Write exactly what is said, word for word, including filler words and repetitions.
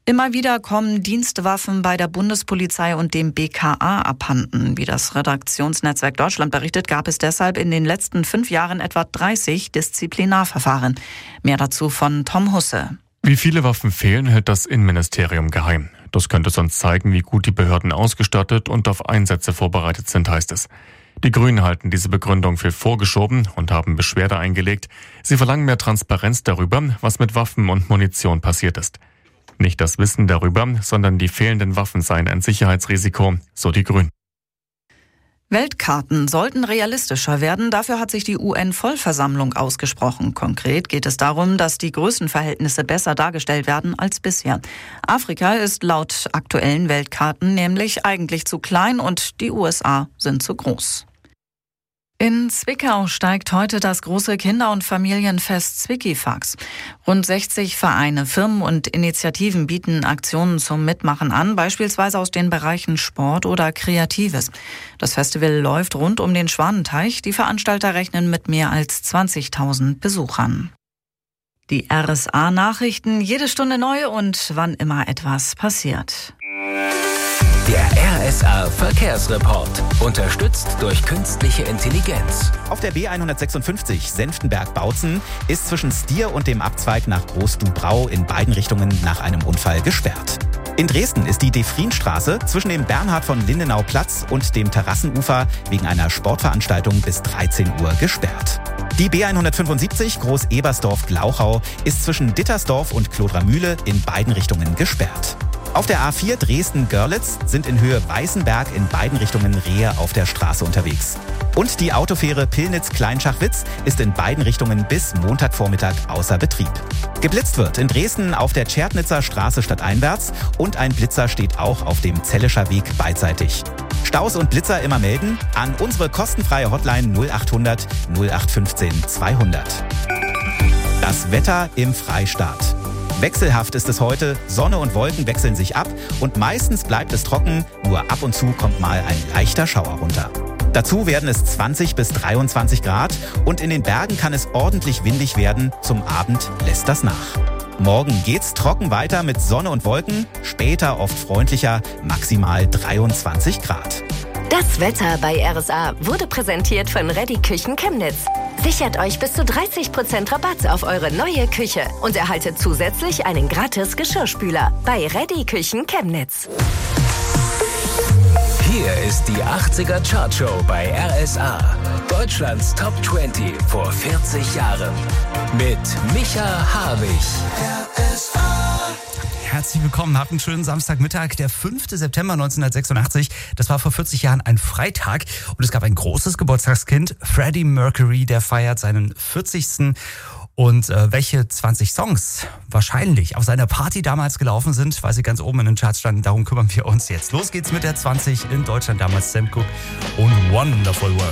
Immer wieder kommen Dienstwaffen bei der Bundespolizei und dem B K A abhanden. Wie das Redaktionsnetzwerk Deutschland berichtet, gab es deshalb in den letzten fünf Jahren etwa dreißig Disziplinarverfahren. Mehr dazu von Tom Husse. Wie viele Waffen fehlen, hält das Innenministerium geheim. Das könnte sonst zeigen, wie gut die Behörden ausgestattet und auf Einsätze vorbereitet sind, heißt es. Die Grünen halten diese Begründung für vorgeschoben und haben Beschwerde eingelegt. Sie verlangen mehr Transparenz darüber, was mit Waffen und Munition passiert ist. Nicht das Wissen darüber, sondern die fehlenden Waffen seien ein Sicherheitsrisiko, so die Grünen. Weltkarten sollten realistischer werden. Dafür hat sich die U N-Vollversammlung ausgesprochen. Konkret geht es darum, dass die Größenverhältnisse besser dargestellt werden als bisher. Afrika ist laut aktuellen Weltkarten nämlich eigentlich zu klein und die U S A sind zu groß. In Zwickau steigt heute das große Kinder- und Familienfest Zwickifax. Rund sechzig Vereine, Firmen und Initiativen bieten Aktionen zum Mitmachen an, beispielsweise aus den Bereichen Sport oder Kreatives. Das Festival läuft rund um den Schwanenteich. Die Veranstalter rechnen mit mehr als zwanzigtausend Besuchern. Die R S A-Nachrichten, jede Stunde neu und wann immer etwas passiert. Der R S A-Verkehrsreport, unterstützt durch künstliche Intelligenz. Auf der B hundertsechsundfünfzig Senftenberg-Bautzen ist zwischen Stier und dem Abzweig nach Groß-Dubrau in beiden Richtungen nach einem Unfall gesperrt. In Dresden ist die Defrienstraße zwischen dem Bernhard von Lindenau-Platz und dem Terrassenufer wegen einer Sportveranstaltung bis dreizehn Uhr gesperrt. Die B hundertfünfundsiebzig Groß-Ebersdorf-Glauchau ist zwischen Dittersdorf und Klodramühle in beiden Richtungen gesperrt. Auf der A vier Dresden-Görlitz sind in Höhe Weißenberg in beiden Richtungen Rehe auf der Straße unterwegs. Und die Autofähre Pillnitz-Kleinschachwitz ist in beiden Richtungen bis Montagvormittag außer Betrieb. Geblitzt wird in Dresden auf der Tschertnitzer Straße stadteinwärts und ein Blitzer steht auch auf dem Zellischer Weg beidseitig. Staus und Blitzer immer melden an unsere kostenfreie Hotline null achthundert null acht fünfzehn zweihundert. Das Wetter im Freistaat. Wechselhaft ist es heute, Sonne und Wolken wechseln sich ab und meistens bleibt es trocken, nur ab und zu kommt mal ein leichter Schauer runter. Dazu werden es zwanzig bis dreiundzwanzig Grad und in den Bergen kann es ordentlich windig werden, zum Abend lässt das nach. Morgen geht's trocken weiter mit Sonne und Wolken, später oft freundlicher, maximal dreiundzwanzig Grad. Das Wetter bei R S A wurde präsentiert von Reddy Küchen Chemnitz. Sichert euch bis zu dreißig Prozent Rabatt auf eure neue Küche und erhaltet zusätzlich einen gratis Geschirrspüler bei Reddy Küchen Chemnitz. Hier ist die achtziger Chartshow bei R S A. Deutschlands Top zwanzig vor vierzig Jahren. Mit Micha Habich. R S A. Herzlich willkommen, habt einen schönen Samstagmittag, der fünfte September neunzehnhundertsechsundachtzig. Das war vor vierzig Jahren ein Freitag und es gab ein großes Geburtstagskind, Freddie Mercury, der feiert seinen vierzigsten Und äh, welche zwanzig Songs wahrscheinlich auf seiner Party damals gelaufen sind, weil sie ganz oben in den Charts standen, darum kümmern wir uns jetzt. Los geht's mit der zwanzig in Deutschland, damals Sam Cooke und Wonderful World.